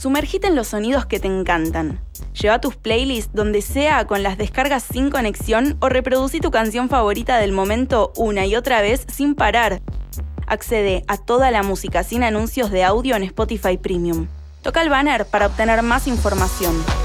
Sumergite en los sonidos que te encantan. Lleva tus playlists donde sea con las descargas sin conexión o reproducí tu canción favorita del momento una y otra vez sin parar. Accede a toda la música sin anuncios de audio en Spotify Premium. Toca el banner para obtener más información.